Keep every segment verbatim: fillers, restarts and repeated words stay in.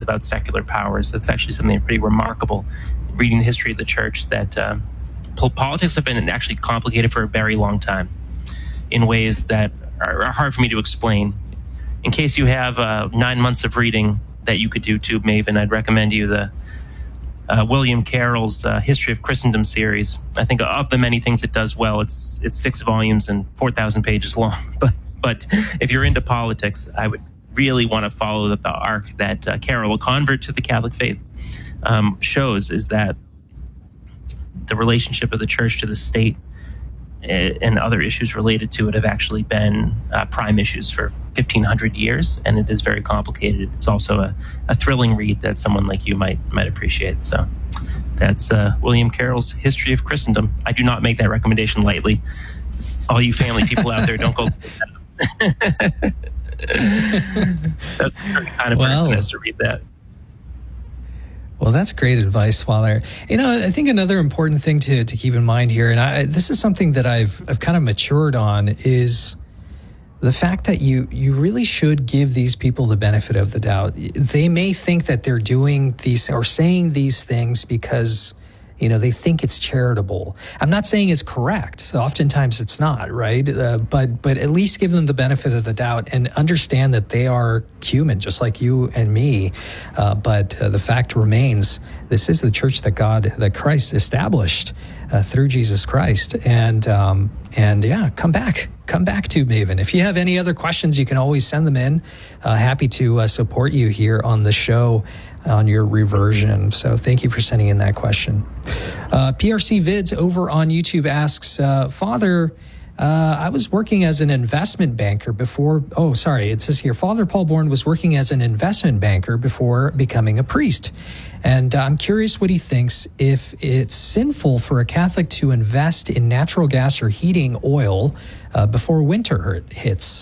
about secular powers. That's actually something pretty remarkable, reading the history of the church, that uh, po- politics have been actually complicated for a very long time in ways that are, are hard for me to explain. In case you have uh, nine months of reading that you could do, Tube Maven, I'd recommend you the uh, William Carroll's uh, History of Christendom series. I think of the many things it does well, it's it's six volumes and four thousand pages long. But but if you're into politics, I would really want to follow the, the arc that uh, Carroll, a convert to the Catholic faith, um, shows, is that the relationship of the church to the state and other issues related to it have actually been uh, prime issues for fifteen hundred years, and it is very complicated. It's also a, a thrilling read that someone like you might might appreciate. So that's uh, William Carroll's History of Christendom. I do not make that recommendation lightly. All you family people out there, don't go. That's the kind of person well, has to read that. Well, that's great advice, Father. You know, I think another important thing to, to keep in mind here, and I, this is something that I've I've kind of matured on, is the fact that you you really should give these people the benefit of the doubt. They may think that they're doing these or saying these things because, you know, they think it's charitable. I'm not saying it's correct. Oftentimes it's not, right? Uh, but but at least give them the benefit of the doubt and understand that they are human, just like you and me. Uh, but uh, the fact remains, this is the church that God, that Christ established uh, through Jesus Christ. And um, and yeah, come back. Come back to Maven. If you have any other questions, you can always send them in. Uh, happy to uh, support you here on the show on your reversion. So thank you for sending in that question. Uh, P R C Vids over on YouTube asks, uh, Father, uh, I was working as an investment banker before, oh, sorry, it says here, Father Paul Bourne was working as an investment banker before becoming a priest. And uh, I'm curious what he thinks, if it's sinful for a Catholic to invest in natural gas or heating oil uh, before winter hits.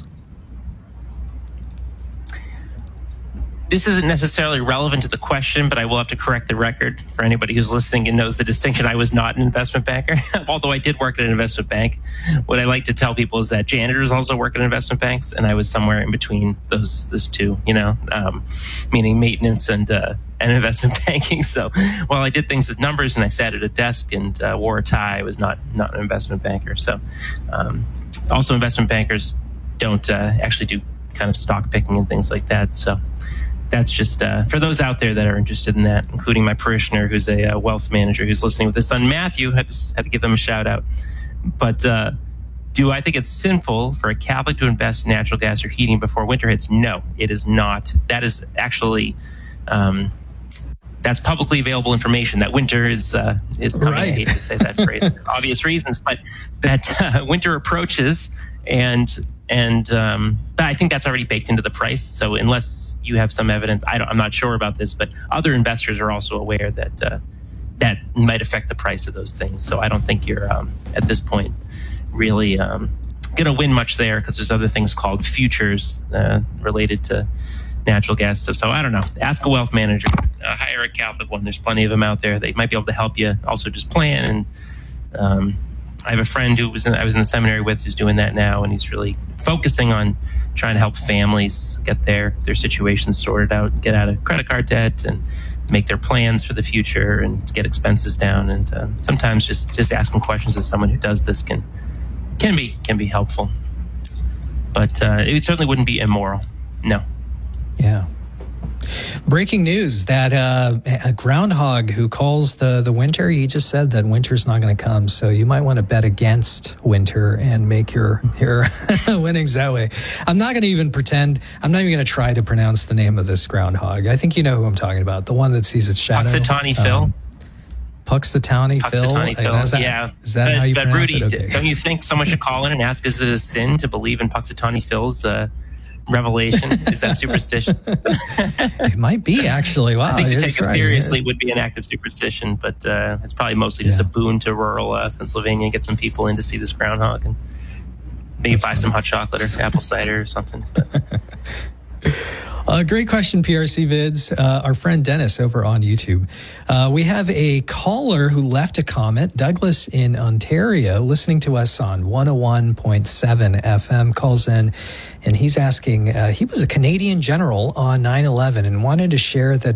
This isn't necessarily relevant to the question, but I will have to correct the record for anybody who's listening and knows the distinction. I was not an investment banker, although I did work at an investment bank. What I like to tell people is that janitors also work at investment banks, and I was somewhere in between those those two, you know, um, meaning maintenance and uh, and investment banking. So while I did things with numbers and I sat at a desk and uh, wore a tie, I was not, not an investment banker. So um, also investment bankers don't uh, actually do kind of stock picking and things like that. So that's just uh, for those out there that are interested in that, including my parishioner who's a uh, wealth manager who's listening with his son Matthew. I just had to give them a shout out. But uh, do I think it's sinful for a Catholic to invest in natural gas or heating before winter hits? No, it is not. That is actually um, that's publicly available information. That winter is uh, is coming. Right. I hate to say that phrase for obvious reasons, but that uh, winter approaches. And and um, but I think that's already baked into the price. So unless you have some evidence, I don't, I'm not sure about this, but other investors are also aware that uh, that might affect the price of those things. So I don't think you're um, at this point really um, going to win much there, because there's other things called futures uh, related to natural gas stuff. So I don't know. Ask a wealth manager. Uh, hire a Catholic one. There's plenty of them out there. They might be able to help you. Also, just plan and. Um, I have a friend who was in, I was in the seminary with who's doing that now, and he's really focusing on trying to help families get their their situations sorted out, get out of credit card debt, and make their plans for the future and get expenses down. And uh, sometimes just just asking questions of someone who does this can can be can be helpful. But uh, it certainly wouldn't be immoral. No. Yeah. Breaking news that uh, a groundhog who calls the, the winter, he just said that winter's not going to come. So you might want to bet against winter and make your, your winnings that way. I'm not going to even pretend. I'm not even going to try to pronounce the name of this groundhog. I think you know who I'm talking about. The one that sees its shadow. Punxsutawney Phil. Um, Punxsutawney Phil. Punxsutawney Phil. Is that, yeah. Is that but, how you but pronounce Rudy, it? Okay. Don't you think someone should call in and ask, is it a sin to believe in Punxsutawney Phil's uh, revelation? Is that superstition? It might be, actually. Wow. I think to take it right. seriously would be an act of superstition, but uh, it's probably mostly just yeah. a boon to rural uh, Pennsylvania and get some people in to see this groundhog and maybe That's buy funny. some hot chocolate or apple cider or something. Uh, great question, P R C Vids. Uh, our friend Dennis over on YouTube. Uh, we have a caller who left a comment. Douglas in Ontario, listening to us on one oh one point seven F M, calls in, and he's asking, uh, he was a Canadian general on nine eleven and wanted to share that